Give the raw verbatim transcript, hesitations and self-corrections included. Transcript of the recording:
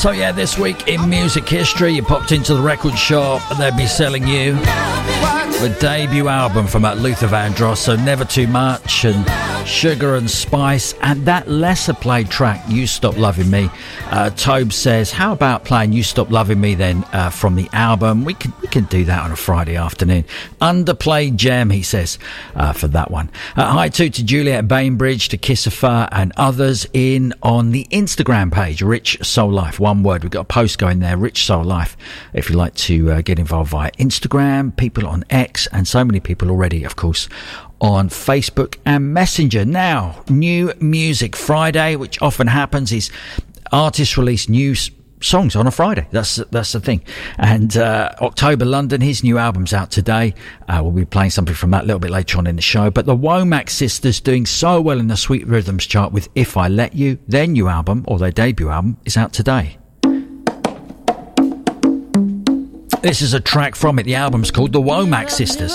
So yeah, this week in music history, you popped into the record shop and they'd be selling you the debut album from that Luther Vandross, so Never Too Much and Sugar and Spice, and that lesser played track, You Stop Loving Me. Uh, Tobe says, how about playing You Stop Loving Me then uh, from the album? We can we can do that on a Friday afternoon. Underplayed gem, he says, uh, for that one. Uh, hi too to Juliet Bainbridge, to Kissifer and others in on the Instagram page, Rich Soul Life. One word, we've got a post going there, Rich Soul Life. If you'd like to uh, get involved via Instagram, people on X, and so many people already, of course, on Facebook and Messenger. Now, New Music Friday, which often happens, is artists release new s- songs on a Friday. That's that's the thing. And uh, October London, his new album's out today. Uh, we'll be playing something from that a little bit later on in the show. But the Womack Sisters doing so well in the Sweet Rhythms chart with If I Let You. Their new album, or their debut album, is out today. This is a track from it. The album's called The Womack Sisters.